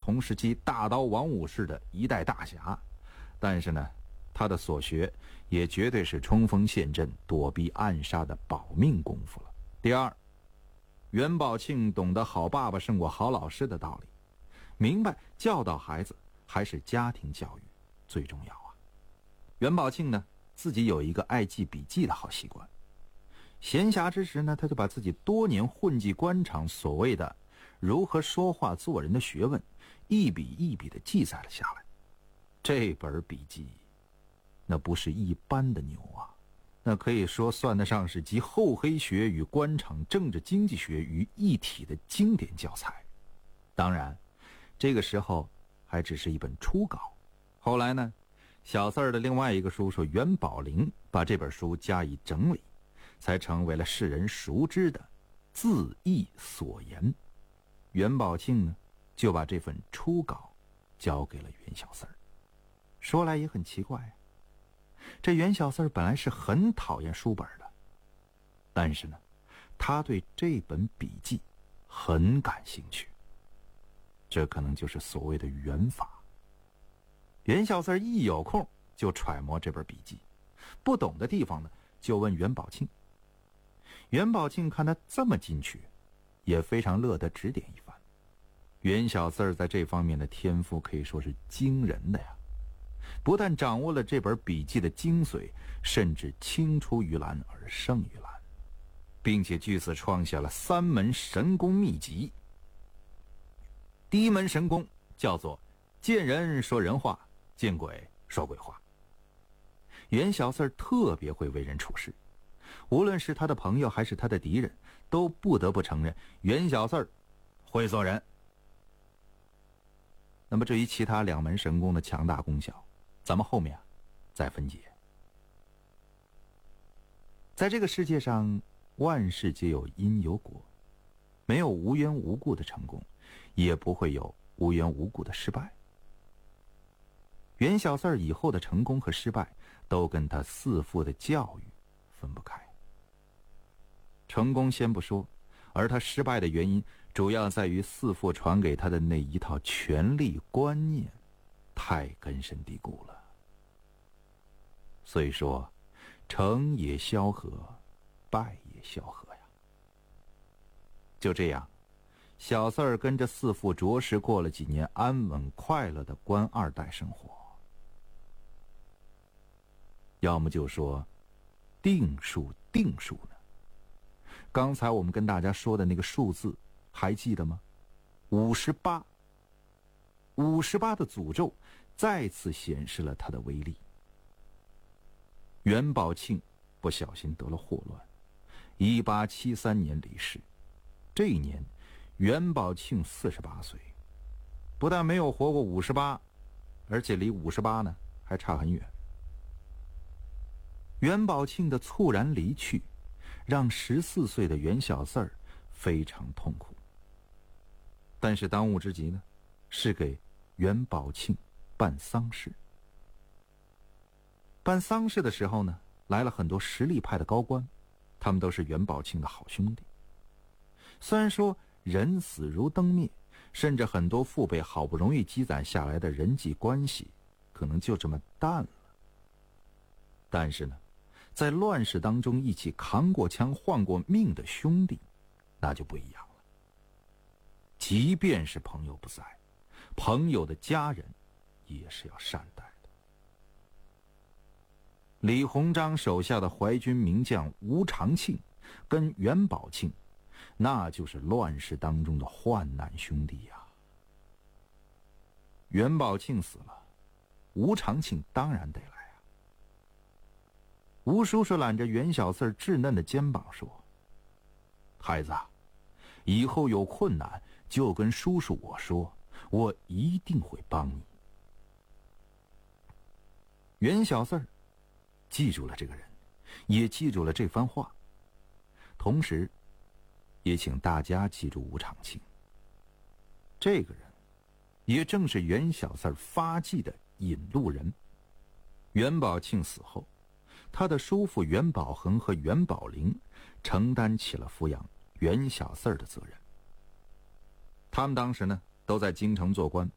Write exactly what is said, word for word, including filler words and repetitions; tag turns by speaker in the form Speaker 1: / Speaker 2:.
Speaker 1: 同时期大刀王五式的一代大侠，但是呢，他的所学也绝对是冲锋陷阵、躲避暗杀的保命功夫了。第二，袁宝庆懂得好爸爸胜过好老师的道理，明白教导孩子还是家庭教育最重要啊。袁宝庆呢，自己有一个爱记笔记的好习惯，闲暇之时呢，他就把自己多年混迹官场所谓的如何说话做人的学问，一笔一笔的记载了下来。这本笔记那不是一般的牛啊，那可以说算得上是集厚黑学与官场政治经济学于一体的经典教材。当然这个时候还只是一本初稿，后来呢，小四儿的另外一个叔叔袁宝林把这本书加以整理，才成为了世人熟知的字义所言。袁宝庆呢，就把这份初稿交给了袁小四儿。说来也很奇怪啊，这袁小四儿本来是很讨厌书本的，但是呢，他对这本笔记很感兴趣。这可能就是所谓的缘法。袁小四儿一有空就揣摩这本笔记，不懂的地方呢，就问袁宝庆。袁宝庆看他这么进取，也非常乐得指点一番。袁小四儿在这方面的天赋可以说是惊人的呀，不但掌握了这本笔记的精髓，甚至青出于蓝而胜于蓝，并且据此创下了三门神功秘籍。第一门神功叫做见人说人话，见鬼说鬼话。袁小四儿特别会为人处事，无论是他的朋友还是他的敌人，都不得不承认袁小四儿会做人。那么至于其他两门神功的强大功效，咱们后面啊再分解。在这个世界上，万事皆有因有果，没有无缘无故的成功，也不会有无缘无故的失败。袁小四儿以后的成功和失败，都跟他弑父的教育分不开。成功先不说，而他失败的原因，主要在于弑父传给他的那一套权力观念太根深蒂固了。所以说，成也萧何，败也萧何呀。就这样，小四儿跟着弑父着实过了几年安稳快乐的官二代生活。要么就说定数定数呢，刚才我们跟大家说的那个数字还记得吗？五十八。五十八的诅咒再次显示了它的威力。袁宝庆不小心得了霍乱，一八七三年离世。这一年袁宝庆四十八岁，不但没有活过五十八，而且离五十八呢还差很远。袁宝庆的猝然离去，让十四岁的袁小四儿非常痛苦。但是当务之急呢，是给袁宝庆办丧事。办丧事的时候呢，来了很多实力派的高官，他们都是袁宝庆的好兄弟。虽然说人死如灯灭，甚至很多父辈好不容易积攒下来的人际关系可能就这么淡了，但是呢，在乱世当中一起扛过枪换过命的兄弟，那就不一样了。即便是朋友不在，朋友的家人也是要善待的。李鸿章手下的淮军名将吴长庆跟袁宝庆，那就是乱世当中的患难兄弟呀。袁宝庆死了，吴长庆当然得来啊。吴叔叔揽着袁小四儿稚嫩的肩膀说：“孩子啊，以后有困难就跟叔叔我说，我一定会帮你。”袁小四儿记住了这个人，也记住了这番话，同时也请大家记住吴长庆。这个人也正是袁小四儿发迹的引路人。袁宝庆死后，他的叔父袁宝恒和袁宝林承担起了抚养袁小四儿的责任。他们当时呢都在京城做官，